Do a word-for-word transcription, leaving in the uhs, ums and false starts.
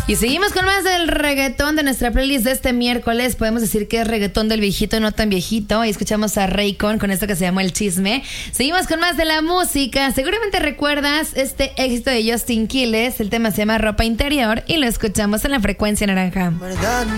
Y seguimos con más del reggaetón de nuestra playlist de este miércoles. Podemos decir que es reggaetón del viejito, no tan viejito. Y escuchamos a Raycon con esto que se llama El Chisme. Seguimos con más de la música. Seguramente recuerdas este éxito de Justin Quiles. El tema se llama Ropa Interior y lo escuchamos en la Frecuencia Naranja.